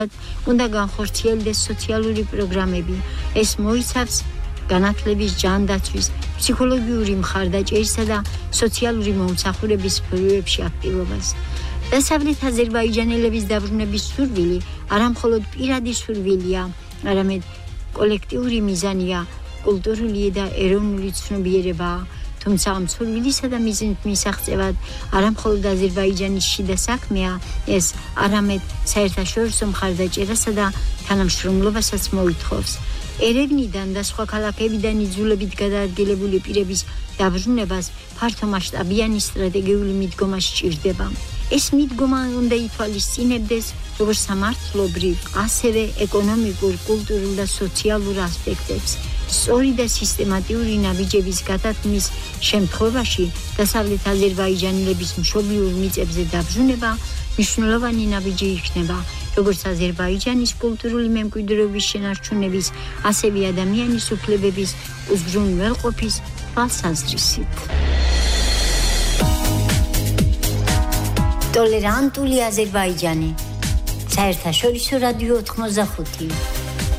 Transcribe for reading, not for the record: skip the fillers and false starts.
უნდა განხორციელდეს სოციალური პროგრამები. ეს მოიცავს განათლების, ჯანდაცვის, ფსიქოლოგიური მხარდაჭერისა და სოციალური მომსახურების სფეროებში აქტივობას. დასავლეთ აზერბაიჯანელების დაბრუნების სურვილი არა მხოლოდ პირადი სურვილია, არამედ კოლექტიური მიზანია, კულტურული და ეროვნული ცნობიერებაა. თუმცა ამ სურვილისა და მიზნის მისაღწევად არა მხოლოდ აზერბაიჯანის შიდა საქმეა, ეს არამედ საერთაშორისო მხარდაჭერასა და თანამშრომლობასაც მოითხოვს. ერევნიდან და სხვა ქალაქებიდან იძულებით გადაადგილებული პირების დაბრუნებას ფართომასშტაბიანი სტრატეგიული მიდგომა სჭირდება. ეს მიდგომა უნდა ითვალისწინებდეს როგორც სამართლობრივ, ასევე ეკონომიკურ, კულტურულ და სოციალურ ასპექტებს. სწორი და სისტემატიური ნაბიჯების გადათმის შემთხვევაში დასავლეთ აზერბაიჯანელების მშობლიურ მიწებზე დაბრუნება მნიშვნელოვანი ნაბიჯი იქნება, როგორც აზერბაიჯანის კულტურული მემკვიდრეობის შენარჩუნების, ასევე ადამიანის უფლებების უზრუნველყოფის თვალსაზრისით. ტოლერანტული აზერბაიჯანი. საერთაშორისო რადიო 85